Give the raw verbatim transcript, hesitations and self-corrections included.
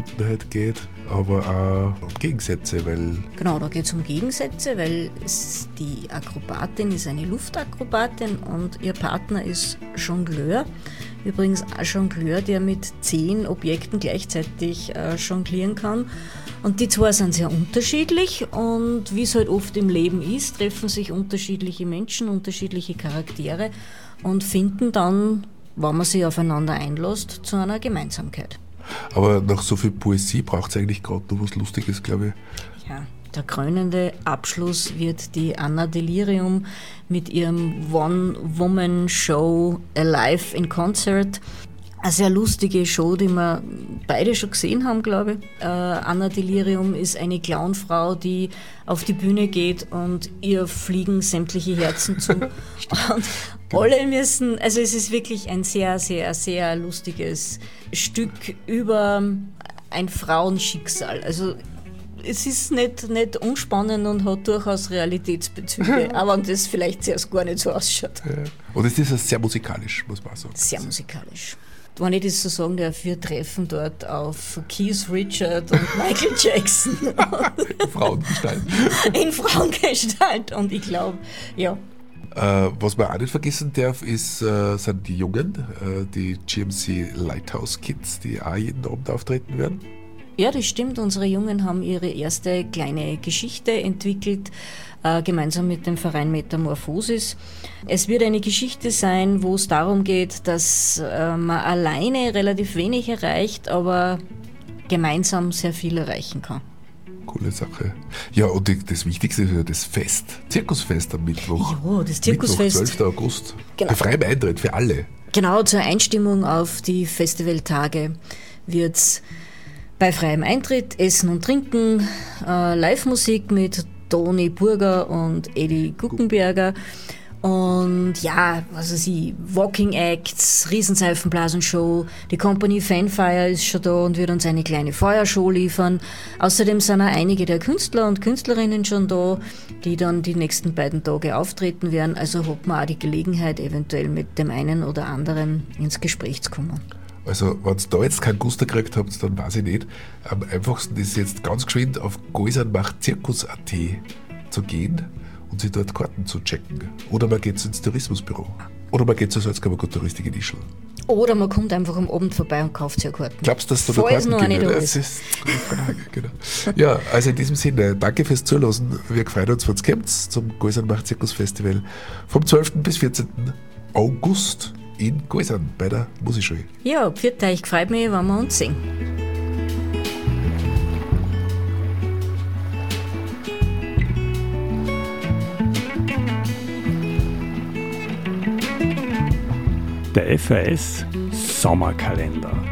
halt geht, aber auch um Gegensätze, weil... Genau, da geht es um Gegensätze, weil es, die Akrobatin ist eine Luftakrobatin und ihr Partner ist Jongleur. Übrigens ein Jongleur, der mit zehn Objekten gleichzeitig äh, jonglieren kann. Und die zwei sind sehr unterschiedlich und wie es halt oft im Leben ist, treffen sich unterschiedliche Menschen, unterschiedliche Charaktere und finden dann, wenn man sich aufeinander einlässt, zu einer Gemeinsamkeit. Aber nach so viel Poesie braucht es eigentlich gerade noch was Lustiges, glaube ich. Ja, der krönende Abschluss wird die Anna Delirium mit ihrem One-Woman-Show Alive in Concert. Eine sehr lustige Show, die wir beide schon gesehen haben, glaube ich. Äh, Anna Delirium ist eine Clownfrau, die auf die Bühne geht und ihr fliegen sämtliche Herzen zu. Und alle müssen, also es ist wirklich ein sehr, sehr, sehr lustiges Stück über ein Frauenschicksal. Also es ist nicht, nicht unspannend und hat durchaus Realitätsbezüge, aber das vielleicht zuerst gar nicht so ausschaut. Ja. Und es ist sehr musikalisch, muss man auch sagen. Sehr musikalisch. Wenn ich das so sagen darf, wir treffen dort auf Keith Richard und Michael Jackson. In Frauengestalt. In Frauengestalt. Und ich glaube, ja. Äh, was man auch nicht vergessen darf, ist, äh, sind die Jungen, äh, die G M C Lighthouse Kids, die auch jeden Abend auftreten werden. Ja, das stimmt. Unsere Jungen haben ihre erste kleine Geschichte entwickelt, äh, gemeinsam mit dem Verein Metamorphosis. Es wird eine Geschichte sein, wo es darum geht, dass äh, man alleine relativ wenig erreicht, aber gemeinsam sehr viel erreichen kann. Coole Sache. Ja, und die, das Wichtigste ist ja das Fest, Zirkusfest am Mittwoch. Ja, das Zirkusfest. Mittwoch, zwölften August. Genau. Bei freiem Eintritt für alle. Genau, zur Einstimmung auf die Festivaltage wird es bei freiem Eintritt Essen und Trinken, äh, Live-Musik mit Toni Burger und Eddie Guckenberger und ja, was weiß ich, Walking Acts, Riesenseifenblasenshow, die Company Fanfire ist schon da und wird uns eine kleine Feuershow liefern. Außerdem sind auch einige der Künstler und Künstlerinnen schon da, die dann die nächsten beiden Tage auftreten werden, also hat man auch die Gelegenheit, eventuell mit dem einen oder anderen ins Gespräch zu kommen. Also, wenn ihr da jetzt keinen Guster gekriegt habt, dann weiß ich nicht. Am einfachsten ist jetzt ganz geschwind auf goisernmachtzirkus punkt at zu gehen und sich dort Karten zu checken. Oder man geht ins Tourismusbüro. Oder man geht zur Salzkammer Touristik in Ischl. Oder man kommt einfach am Abend vorbei und kauft sich Karten. Glaubst du, dass du da Karten geben? Das ist die Frage, genau. Ja, also in diesem Sinne, danke fürs Zuhören. Wir freuen uns, wenn ihr kommt zum Goisernmacht Festival vom zwölften bis vierzehnten August. In Goisern bei der Musikschule. Ja, pfiat euch, freut mich, wenn wir uns sehen. Der F A S Sommerkalender.